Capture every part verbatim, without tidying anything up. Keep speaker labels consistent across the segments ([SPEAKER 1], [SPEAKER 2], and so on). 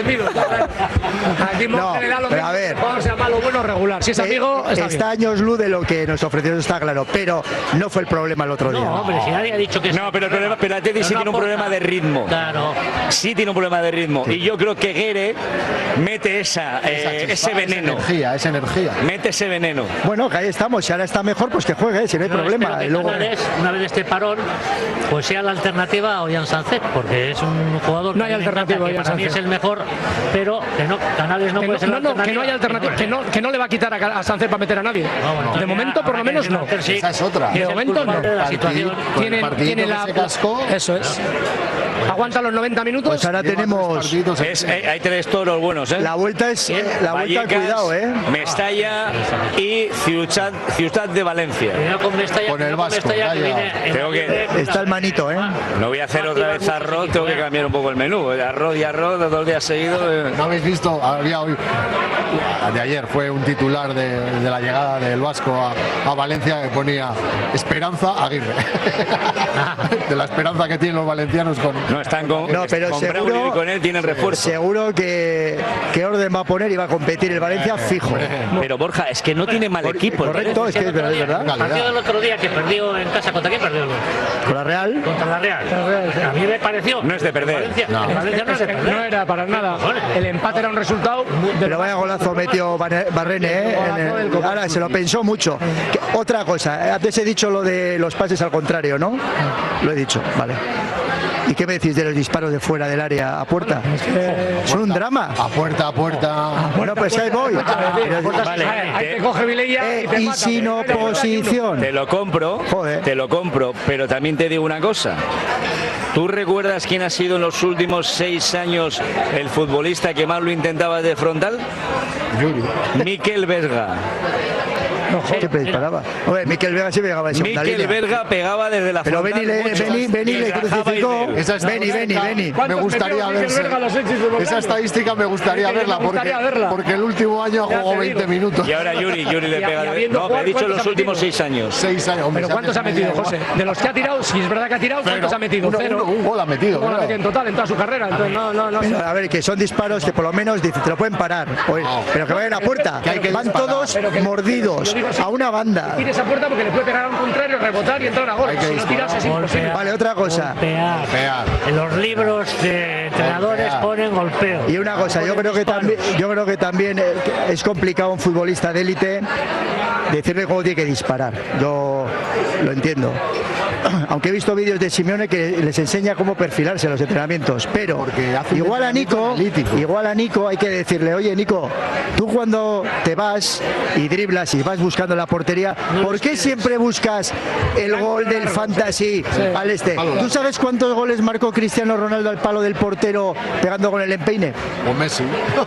[SPEAKER 1] entendido. Aquí
[SPEAKER 2] No,
[SPEAKER 1] le da lo
[SPEAKER 2] pero
[SPEAKER 1] mismo.
[SPEAKER 2] a ver.
[SPEAKER 1] Jugador sea malo, bueno, regular. Si es amigo,
[SPEAKER 2] Eh,
[SPEAKER 1] está,
[SPEAKER 2] está años luz de lo que nos ofreció, está claro, pero no fue el problema el otro día.
[SPEAKER 3] No, hombre, si nadie ha dicho que es
[SPEAKER 4] No, pero el problema, pero Atleti sí
[SPEAKER 3] no
[SPEAKER 4] tiene un
[SPEAKER 3] aporta.
[SPEAKER 4] problema de ritmo.
[SPEAKER 3] Claro.
[SPEAKER 4] Sí tiene un problema de ritmo. Y yo creo que Guerre mete esa, eh, ese veneno.
[SPEAKER 5] Esa energía, esa energía.
[SPEAKER 4] Mete ese veneno.
[SPEAKER 2] Bueno, que ahí estamos, si ahora está mejor, pues que juegue, si no hay
[SPEAKER 3] Yo
[SPEAKER 2] problema.
[SPEAKER 3] espero que
[SPEAKER 2] Y luego...
[SPEAKER 3] Canales, una vez este parón, pues sea la alternativa a Ollán Sánchez, porque es un jugador
[SPEAKER 1] No hay
[SPEAKER 3] que a mí me
[SPEAKER 1] alternativa
[SPEAKER 3] encanta, que
[SPEAKER 1] a Ollán
[SPEAKER 3] para mí es
[SPEAKER 1] Sánchez.
[SPEAKER 3] el mejor, pero que no, Canales no
[SPEAKER 1] Que
[SPEAKER 3] puede
[SPEAKER 1] no,
[SPEAKER 3] ser
[SPEAKER 1] no,
[SPEAKER 3] la
[SPEAKER 1] no, que
[SPEAKER 3] alternativa.
[SPEAKER 1] no hay alternativa, que no, que no le va a quitar a, a Sánchez para meter a nadie.
[SPEAKER 3] Vamos,
[SPEAKER 1] de momento, por lo menos, no.
[SPEAKER 5] Esa es otra.
[SPEAKER 1] De
[SPEAKER 3] Es el
[SPEAKER 1] momento, no.
[SPEAKER 3] culpable de la
[SPEAKER 5] Partid-
[SPEAKER 3] situación.
[SPEAKER 5] con el
[SPEAKER 1] Tienen,
[SPEAKER 5] partidito
[SPEAKER 1] tienen
[SPEAKER 5] que
[SPEAKER 1] la.
[SPEAKER 5] se cascó.
[SPEAKER 1] Eso es. Aguanta los noventa minutos.
[SPEAKER 2] Pues ahora
[SPEAKER 5] Lleva
[SPEAKER 2] tenemos...
[SPEAKER 5] tres partidos en-
[SPEAKER 4] Es, eh, hay tres toros buenos, ¿eh?
[SPEAKER 2] La vuelta es... La vuelta,
[SPEAKER 4] Vallecas,
[SPEAKER 2] cuidado, ¿eh?
[SPEAKER 4] Mestalla y Ciutat, Ciutat de Valencia.
[SPEAKER 3] Cuidado con Mestalla,
[SPEAKER 5] Con el
[SPEAKER 3] cuidado
[SPEAKER 5] Vasco,
[SPEAKER 3] Mestalla, que
[SPEAKER 5] vaya.
[SPEAKER 3] viene en
[SPEAKER 4] Tengo
[SPEAKER 3] la-
[SPEAKER 4] que-
[SPEAKER 2] Está el manito, ¿eh?
[SPEAKER 4] No voy a hacer otra vez arroz, tengo que cambiar un poco el menú. Arroz y arroz dos días seguidos. eh.
[SPEAKER 5] ¿No habéis visto? Había hoy, de ayer fue un titular de, de la llegada del Vasco a, a Valencia que ponía Esperanza Aguirre. De la esperanza que tienen los valencianos con.
[SPEAKER 4] No están con,
[SPEAKER 2] No, pero
[SPEAKER 4] con
[SPEAKER 2] seguro-
[SPEAKER 4] Braulio y con él tienen refuerzo.
[SPEAKER 2] Seguro que, que orden va a poner y va a competir el Valencia fijo.
[SPEAKER 4] Pero Borja, es que no tiene mal equipo. ¿eh?
[SPEAKER 2] Correcto, es que es verdad, es verdad.
[SPEAKER 3] El partido del otro día que perdió en casa, ¿contra quién perdió?
[SPEAKER 2] Con la Real.
[SPEAKER 3] Contra la Real. A mí me pareció.
[SPEAKER 4] No es de perder.
[SPEAKER 3] Valencia,
[SPEAKER 5] No.
[SPEAKER 3] Valencia no es de perder.
[SPEAKER 1] No era para nada. El empate era un resultado.
[SPEAKER 2] Pero vaya golazo metió Barre- Barrene, ¿eh? En el- ahora se lo pensó mucho. Que- otra cosa, antes he dicho lo de los pases al contrario, ¿no? Lo he dicho, vale. ¿Y qué me decís de los disparos de fuera del área a puerta? Son un drama.
[SPEAKER 5] A puerta a puerta.
[SPEAKER 2] Bueno, pues ahí voy.
[SPEAKER 4] Vale,
[SPEAKER 1] Ahí
[SPEAKER 4] te-
[SPEAKER 1] te coge Vilella
[SPEAKER 2] Eh,
[SPEAKER 1] y te
[SPEAKER 2] y
[SPEAKER 1] mata.
[SPEAKER 2] sin oposición.
[SPEAKER 4] Te lo compro,
[SPEAKER 2] Joder.
[SPEAKER 4] te lo compro, pero también te digo una cosa. ¿Tú recuerdas quién ha sido en los últimos seis años el futbolista que más lo intentaba de frontal?
[SPEAKER 5] Yuri.
[SPEAKER 4] Miquel Vesga.
[SPEAKER 2] Siempre disparaba. Hombre, Miquel Vega siempre llegaba en segunda
[SPEAKER 4] Miquel
[SPEAKER 2] línea.
[SPEAKER 4] Vesga pegaba desde la
[SPEAKER 2] Pero
[SPEAKER 4] frontal.
[SPEAKER 2] Beni le,
[SPEAKER 4] mucho.
[SPEAKER 2] Beni, Beni
[SPEAKER 4] Y
[SPEAKER 2] le
[SPEAKER 4] encajaba
[SPEAKER 2] crucificó.
[SPEAKER 4] y de-
[SPEAKER 5] Esa
[SPEAKER 2] Beni, Beni, Beni.
[SPEAKER 5] Me
[SPEAKER 1] ¿Cuántos
[SPEAKER 5] gustaría
[SPEAKER 1] metió Miquel
[SPEAKER 5] verse.
[SPEAKER 1] Berga a los Elche de
[SPEAKER 5] Esa estadística me gustaría
[SPEAKER 1] Es que me
[SPEAKER 5] verla porque,
[SPEAKER 1] gustaría verla.
[SPEAKER 5] porque el último año
[SPEAKER 1] Ya
[SPEAKER 5] jugó
[SPEAKER 1] te
[SPEAKER 5] veinte
[SPEAKER 1] digo.
[SPEAKER 5] minutos.
[SPEAKER 4] Y ahora Yuri, Yuri le
[SPEAKER 1] Y-
[SPEAKER 4] pega.
[SPEAKER 1] y
[SPEAKER 4] de-
[SPEAKER 1] habiendo
[SPEAKER 4] No, me he
[SPEAKER 1] jugado,
[SPEAKER 4] dicho
[SPEAKER 1] ¿cuántos
[SPEAKER 4] los
[SPEAKER 1] ha
[SPEAKER 4] últimos
[SPEAKER 1] metido?
[SPEAKER 4] seis años.
[SPEAKER 5] Seis años. hombre,
[SPEAKER 1] Pero
[SPEAKER 5] se
[SPEAKER 1] ¿cuántos ha
[SPEAKER 5] hace
[SPEAKER 1] metido,
[SPEAKER 5] media
[SPEAKER 1] José?
[SPEAKER 5] igual.
[SPEAKER 1] De los que ha tirado, si es verdad que ha tirado, ¿cuántos ha metido?
[SPEAKER 5] Uno-
[SPEAKER 1] Cero.
[SPEAKER 5] uno- un gol ha metido,
[SPEAKER 1] Un gol ha
[SPEAKER 5] creo.
[SPEAKER 1] metido en total, en toda su carrera. Entonces, no, no, no.
[SPEAKER 2] Pero, a ver, que son disparos que por lo menos dice, te lo pueden parar. Oye, pero que vayan a puerta.
[SPEAKER 5] Que hay que
[SPEAKER 2] Van
[SPEAKER 5] disparar.
[SPEAKER 2] todos
[SPEAKER 1] Pero que-
[SPEAKER 2] mordidos
[SPEAKER 1] yo digo, sí,
[SPEAKER 2] a una banda.
[SPEAKER 1] Tire esa puerta porque le puede pegar a un contrario, rebotar y entrar a gol.
[SPEAKER 5] Hay que
[SPEAKER 1] Si no
[SPEAKER 5] disparar.
[SPEAKER 1] tiras es imposible.
[SPEAKER 2] Vale, otra cosa.
[SPEAKER 3] Golpear.
[SPEAKER 5] Pegar.
[SPEAKER 3] En los libros de entrenadores
[SPEAKER 5] Golpear.
[SPEAKER 3] ponen golpeo.
[SPEAKER 2] Y una cosa, yo creo que también, yo creo que también eh, es complicado a un futbolista de élite decirle cómo tiene que disparar. Yo lo entiendo. Aunque he visto vídeos de Simeone que les enseña cómo perfilarse en los entrenamientos, pero
[SPEAKER 5] Porque hace un
[SPEAKER 2] igual a Nico,
[SPEAKER 5] entrenamiento analítico.
[SPEAKER 2] igual a Nico hay que decirle, oye Nico, tú cuando te vas y driblas y vas buscando la portería, ¿por qué siempre buscas el gol del fantasy al este? ¿Tú sabes cuántos goles marcó Cristiano Ronaldo al palo del portero pegando con el empeine?
[SPEAKER 5] O Messi.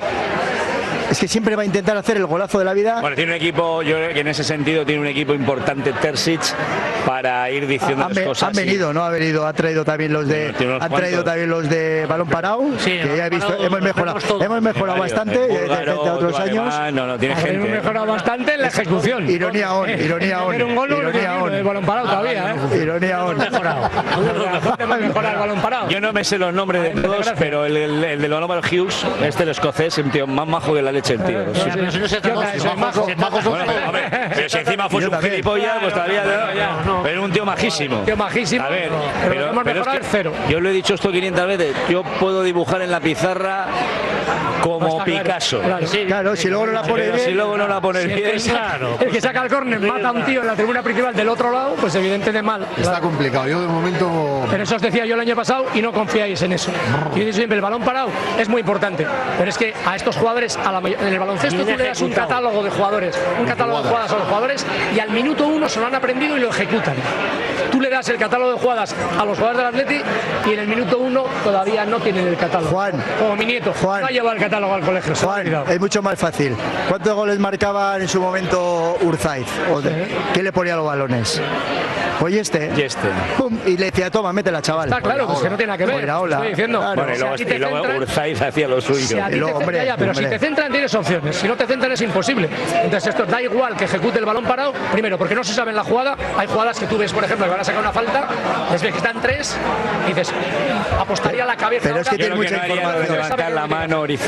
[SPEAKER 2] Es que siempre va a intentar hacer el golazo de la vida.
[SPEAKER 4] Bueno, tiene un equipo, yo creo que en ese sentido tiene un equipo importante, Terzic, para ir diciendo
[SPEAKER 2] Han,
[SPEAKER 4] las
[SPEAKER 2] ve-
[SPEAKER 4] cosas.
[SPEAKER 2] han venido, ¿no? Ha venido, ha traído también los de,
[SPEAKER 4] Tiene unos
[SPEAKER 2] han traído
[SPEAKER 4] cuantos.
[SPEAKER 2] también los de balón parado,
[SPEAKER 3] Sí,
[SPEAKER 2] que ya he visto,
[SPEAKER 3] balón
[SPEAKER 2] hemos
[SPEAKER 3] parado,
[SPEAKER 2] mejorado,
[SPEAKER 3] los todos.
[SPEAKER 2] hemos mejorado
[SPEAKER 4] Varios,
[SPEAKER 2] bastante
[SPEAKER 4] el
[SPEAKER 2] eh,
[SPEAKER 4] búlgaro,
[SPEAKER 2] frente a otros
[SPEAKER 4] el
[SPEAKER 2] años.
[SPEAKER 4] alemán, no, no, tiene
[SPEAKER 1] Hemos
[SPEAKER 4] gente.
[SPEAKER 1] mejorado bastante en la ejecución.
[SPEAKER 2] Ironía on, ironía on,
[SPEAKER 1] Era un gol, no
[SPEAKER 2] ironía
[SPEAKER 1] no,
[SPEAKER 2] on.
[SPEAKER 1] el balón parado todavía, ¿eh?
[SPEAKER 2] Ironía on.
[SPEAKER 3] Mejorado.
[SPEAKER 1] Hemos mejorado el balón parado.
[SPEAKER 4] Yo no me sé los nombres de todos,
[SPEAKER 1] gracias.
[SPEAKER 4] pero el, el, el del balón Hughes, este el escocés, es un tío más majo que la leche el tío. Sí.
[SPEAKER 3] Pero eso no se trata
[SPEAKER 1] Eso es majo.
[SPEAKER 3] se trata-
[SPEAKER 4] Bueno, pero, hombre, pero si encima fuese
[SPEAKER 2] Yo
[SPEAKER 4] un
[SPEAKER 2] también.
[SPEAKER 4] gilipollas, pues todavía no, ya.
[SPEAKER 3] No, no.
[SPEAKER 4] Pero es un tío majísimo.
[SPEAKER 1] Tío majísimo.
[SPEAKER 4] A ver,
[SPEAKER 1] Pero
[SPEAKER 4] pero,
[SPEAKER 1] lo que hemos
[SPEAKER 4] pero es
[SPEAKER 1] mejorado
[SPEAKER 4] que
[SPEAKER 1] es cero.
[SPEAKER 4] yo lo he dicho esto quinientas veces. Yo puedo dibujar en la pizarra como
[SPEAKER 1] Está claro,
[SPEAKER 4] Picasso.
[SPEAKER 1] claro.
[SPEAKER 3] Sí,
[SPEAKER 2] Claro, si luego no la pone
[SPEAKER 4] Pero si
[SPEAKER 2] bien,
[SPEAKER 4] luego no la pones
[SPEAKER 1] Si el que
[SPEAKER 4] bien.
[SPEAKER 1] saca-
[SPEAKER 3] claro.
[SPEAKER 1] El que saca el córner mata a un tío en la tribuna principal del otro lado, pues evidentemente mal.
[SPEAKER 5] Está complicado. Yo de momento.
[SPEAKER 1] Pero eso os decía yo el año pasado y no confiáis en eso. Yo he dicho siempre, el balón parado es muy importante. Pero es que a estos jugadores, a la may- en el baloncesto tú le das un catálogo de jugadores, un catálogo de jugadas a los jugadores y al minuto uno se lo han aprendido y lo ejecutan. Tú le das el catálogo de jugadas a los jugadores del Atleti y en el minuto uno todavía no tienen el catálogo.
[SPEAKER 2] Juan.
[SPEAKER 1] Como mi nieto.
[SPEAKER 2] Juan.
[SPEAKER 1] No ha llevado el catálogo al colegio. se lo ha
[SPEAKER 2] Juan,
[SPEAKER 1] olvidado.
[SPEAKER 2] es mucho más fácil. ¿Cuántos goles marcaba en su momento Urzaiz? ¿O de- ¿Qué le ponía a los balones? Oye este.
[SPEAKER 4] Y este.
[SPEAKER 2] Pum, y le decía, toma, métela, chaval.
[SPEAKER 1] Está claro, pues que no tiene nada que ver.
[SPEAKER 2] Fuera, hola.
[SPEAKER 1] Estoy diciendo.
[SPEAKER 2] Claro.
[SPEAKER 4] Bueno, y
[SPEAKER 1] Si a
[SPEAKER 4] luego,
[SPEAKER 1] ti
[SPEAKER 4] y
[SPEAKER 1] te
[SPEAKER 4] luego
[SPEAKER 1] centran-
[SPEAKER 4] Urzaiz hacía lo suyo.
[SPEAKER 1] Si a ti
[SPEAKER 2] Y luego,
[SPEAKER 1] te
[SPEAKER 2] hombre,
[SPEAKER 1] centran, ya, pero si
[SPEAKER 2] hombre.
[SPEAKER 1] te centran tienes opciones, si no te centran es imposible. Entonces esto da igual que ejecute el balón parado, primero porque no se sabe en la jugada, hay jugadas que tú ves, por ejemplo, que van a sacar una falta, les ves que están tres y dices, apostaría la cabeza.
[SPEAKER 2] Pero es que
[SPEAKER 1] ahora,
[SPEAKER 2] tiene
[SPEAKER 4] Yo lo que
[SPEAKER 2] mucha
[SPEAKER 4] no haría es
[SPEAKER 2] información.
[SPEAKER 4] levantar la mano